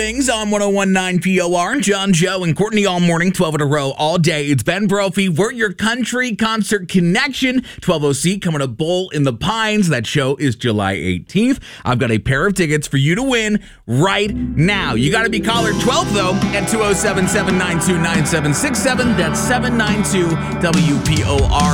Things on 1019 POR. John, Joe, and Courtney all morning, 12 in a row, all day. It's Ben Brophy. We're your country concert connection. 12:00 coming to Bowl in the Pines. That show is July 18th. I've got a pair of tickets for you to win right now. You got to be caller 12, though, at 207-792-9767. That's 792 WPOR.